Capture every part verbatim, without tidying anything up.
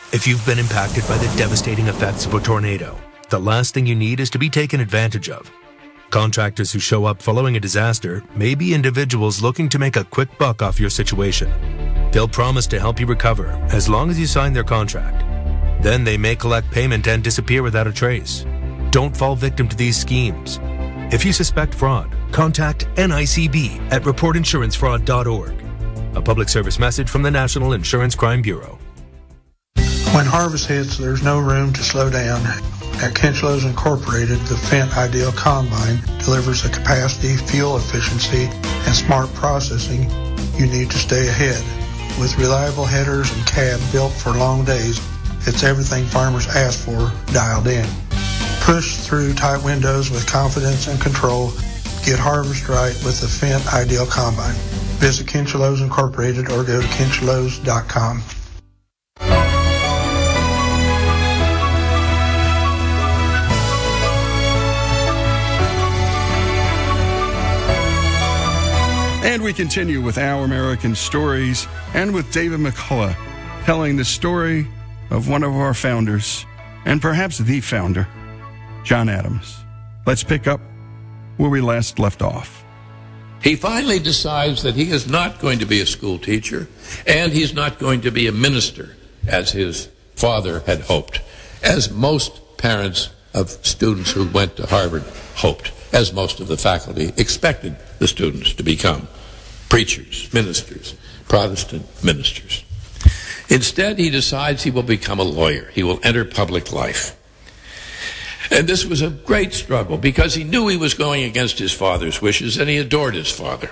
If you've been impacted by the devastating effects of a tornado, the last thing you need is to be taken advantage of. Contractors who show up following a disaster may be individuals looking to make a quick buck off your situation. They'll promise to help you recover as long as you sign their contract. Then they may collect payment and disappear without a trace. Don't fall victim to these schemes. If you suspect fraud, contact N I C B at report insurance fraud dot org. A public service message from the National Insurance Crime Bureau. When harvest hits, there's no room to slow down. At Kinchlows Incorporated, the Fendt Ideal Combine delivers the capacity, fuel efficiency, and smart processing you need to stay ahead. With reliable headers and cab built for long days, it's everything farmers ask for dialed in. Push through tight windows with confidence and control. Get harvest right with the Fendt Ideal Combine. Visit Kinchlows Incorporated or go to kinchlows dot com. And we continue with Our American Stories and with David McCullough telling the story of one of our founders, and perhaps the founder, John Adams. Let's pick up where we last left off. He finally decides that he is not going to be a school teacher, and he's not going to be a minister, as his father had hoped, as most parents of students who went to Harvard hoped, as most of the faculty expected the students to become. Preachers, ministers, Protestant ministers. Instead, he decides he will become a lawyer. He will enter public life. And this was a great struggle because he knew he was going against his father's wishes, and he adored his father.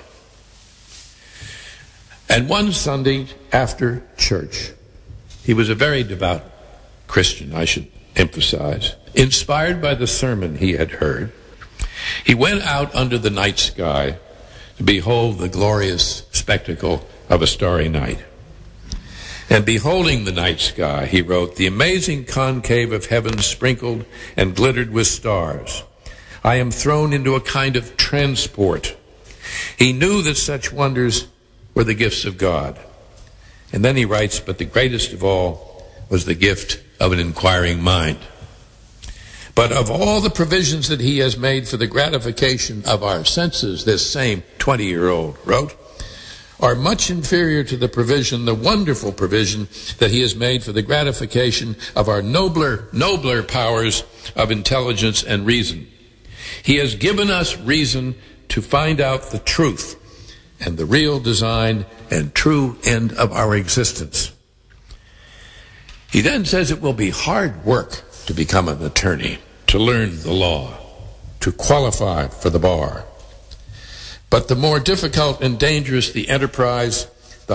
And one Sunday after church, he was a very devout Christian, I should emphasize, inspired by the sermon he had heard. He went out under the night sky to behold the glorious spectacle of a starry night. And beholding the night sky, he wrote, the amazing concave of heaven sprinkled and glittered with stars. I am thrown into a kind of transport. He knew that such wonders were the gifts of God. And then he writes, but the greatest of all was the gift of an inquiring mind. But of all the provisions that he has made for the gratification of our senses, this same twenty-year-old wrote, are much inferior to the provision, the wonderful provision that he has made for the gratification of our nobler, nobler powers of intelligence and reason. He has given us reason to find out the truth and the real design and true end of our existence. He then says it will be hard work to become an attorney, to learn the law, to qualify for the bar. But the more difficult and dangerous the enterprise,